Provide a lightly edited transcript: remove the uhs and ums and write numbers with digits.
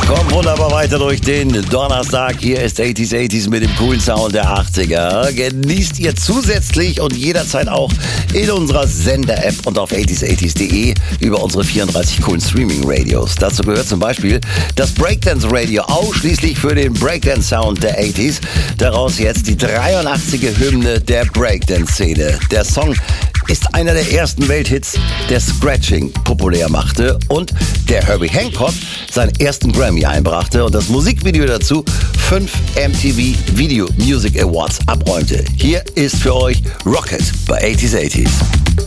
Kommt wunderbar weiter durch den Donnerstag. Hier ist 80s mit dem coolen Sound der 80er. Genießt ihr zusätzlich und jederzeit auch in unserer Sender-App und auf 80s80s.de über unsere 34 coolen Streaming-Radios. Dazu gehört zum Beispiel das Breakdance-Radio, ausschließlich für den Breakdance-Sound der 80s. Daraus jetzt die 83er Hymne der Breakdance-Szene. Der Song ist einer der ersten Welthits, der Scratching populär machte und der Herbie Hancock seinen ersten Grammy einbrachte und das Musikvideo dazu 5 MTV Video Music Awards abräumte. Hier ist für euch Rocket bei 80s80s.